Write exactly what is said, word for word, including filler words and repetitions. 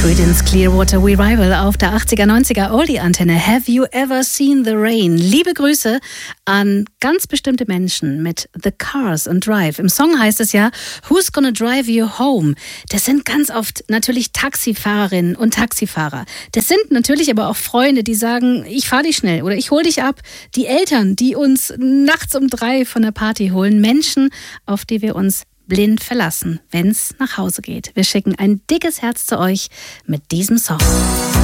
Creedence Clearwater Revival auf der achtziger neunziger Oldie-Antenne. Have you ever seen the rain? Liebe Grüße an ganz bestimmte Menschen mit The Cars and Drive. Im Song heißt es ja, Who's gonna drive you home? Das sind ganz oft natürlich Taxifahrerinnen und Taxifahrer. Das sind natürlich aber auch Freunde, die sagen, ich fahre dich schnell oder ich hol dich ab. Die Eltern, die uns nachts um drei von der Party holen. Menschen, auf die wir uns blind verlassen, wenn es nach Hause geht. Wir schicken ein dickes Herz zu euch mit diesem Song.